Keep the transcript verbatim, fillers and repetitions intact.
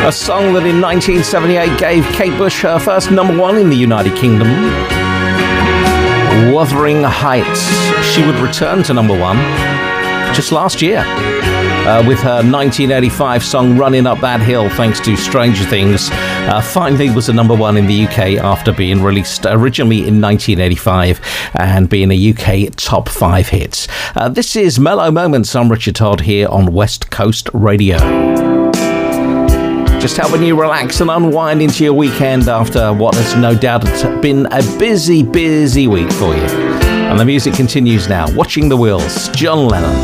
A song that in nineteen seventy-eight gave Kate Bush her first number one in the United Kingdom. Wuthering Heights. She would return to number one just last year uh, with her nineteen eighty-five song Running Up That Hill, thanks to Stranger Things. Uh, finally was a number one in the U K after being released originally in nineteen eighty-five and being a U K top five hit. Uh, this is Mellow Moments. I'm Richard Todd here on West Coast Radio. Just helping you relax and unwind into your weekend after what has no doubt been a busy, busy week for you. And the music continues now. Watching the Wheels, John Lennon.